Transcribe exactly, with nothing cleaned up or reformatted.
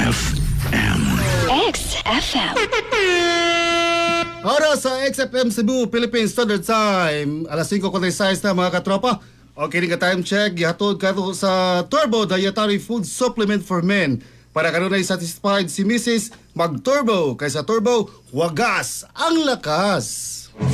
F M. X F M. Oras sa X F M Cebu, Philippine Standard Time. Alas singko forty-six na mga katropa. Okay ka time check. Gihatod ka to sa Turbo Dietary Food Supplement for Men. Para kanunay satisfied si Missus Mag-Turbo. Kaysa Turbo, wagas ang lakas.